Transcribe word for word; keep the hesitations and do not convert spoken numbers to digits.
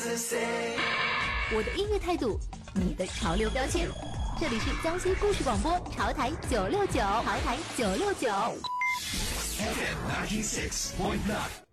我的音乐态度，你的潮流标签。这里是江西故事广播潮台九六九，潮台九六九。 F M ninety six point nine。